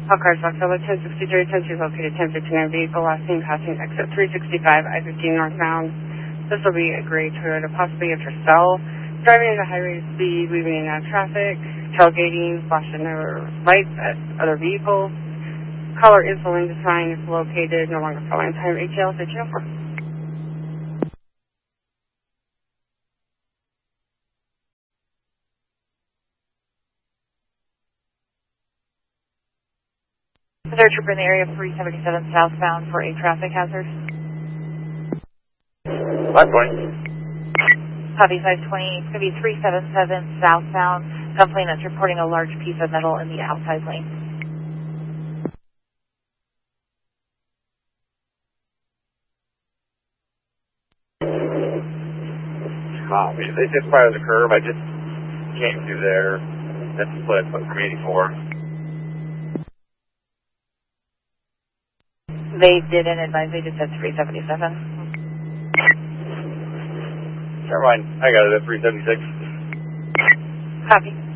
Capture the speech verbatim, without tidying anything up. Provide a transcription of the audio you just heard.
All cars, October ten sixty-three, ten two located ten fifty-nine vehicle, last seen passing exit three sixty-five, I fifteen northbound. This will be a gray Toyota, possibly a Tercel. Driving at a high rate of speed, weaving in and out of traffic, tailgating, flashing their lights at other vehicles. Caller is willing to sign if located, no longer following time A T L fifteen oh four. Is there a trooper in the area of three seventy-seven southbound for a traffic hazard? five twenty. Copy five twenty. It's going to be three seventy-seven southbound. Complaint that's reporting a large piece of metal in the outside lane. Copy. They just fired the curve. I just came through there. That's split from eighty-four. They didn't advise. They just said three seventy-seven. Never mind. I got it at three seventy-six. Copy.